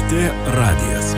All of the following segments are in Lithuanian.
LRT radijas.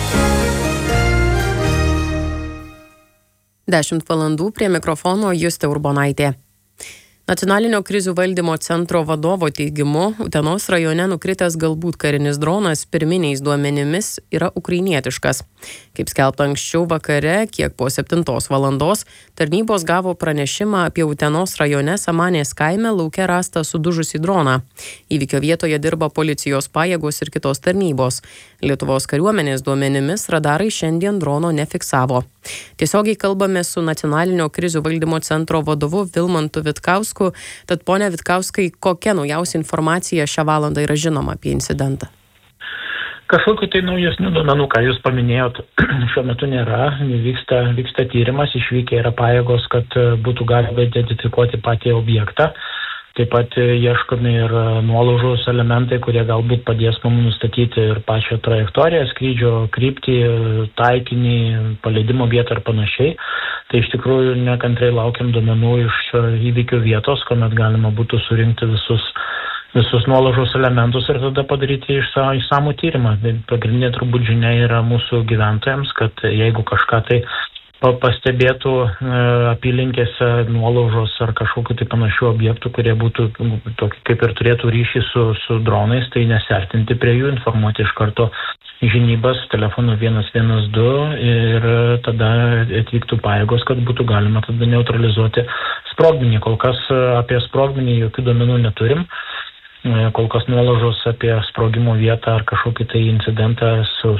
10 valandų prie mikrofono Justė Urbonaitė. Nacionalinio krizių valdymo centro vadovo teigimu, Utenos rajone nukritęs galbūt karinis dronas pirminiais duomenimis yra ukrainietiškas. Kaip skelbta anksčiau vakare, kiek po 7 valandos, tarnybos gavo pranešimą apie Utenos rajone Samanės kaime lauke rastą sudužusį droną. Įvykio vietoje dirba policijos pajėgos ir kitos tarnybos. Lietuvos kariuomenės duomenimis radarai šiandien drono nefiksavo. Tiesiogiai kalbame su Nacionalinio krizių valdymo centro vadovu Vilmantu Vitkausku. Tad, ponia Vitkauskai, kokia naujausia informacija šią valandą yra žinoma apie incidentą? Kažkokiu tai naujesnių duomenų, ką jūs paminėjot, šiuo metu nėra. Vyksta tyrimas, išvykę yra pajėgos, kad būtų galima identifikuoti patį objektą. Taip pat ieškomi ir nuolaužos elementai, kurie galbūt padės mums nustatyti ir pačią trajektoriją, skrydžio kryptį, taikinį, paleidimo vietą ir panašiai. Tai iš tikrųjų nekantrai laukiam duomenų iš įvykių vietos, kuomet galima būtų surinkti visus nuolaužos elementus ir tada padaryti išsamų tyrimą. Pagrindinė turbūt žinia yra mūsų gyventojams, kad jeigu kažką tai pastebėtų apylinkėse nuolaužos ar kažkokiu tai panašių objektų, kurie būtų tokį, kaip ir turėtų ryšį su dronais, tai nesertinti prie jų, informuoti iš karto žinybas telefonu 112 ir tada atvyktų pajėgos, kad būtų galima tada neutralizuoti sprogmenį. Kol kas apie sprogmenį jokių duomenų neturim. Kol kas nuolaužos apie sprogimo vietą ar kažkokį tai incidentą su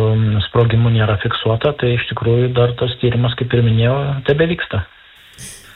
sprogimu nėra fiksuota, tai iš tikrųjų dar tas tyrimas, kaip ir minėjau, tebevyksta.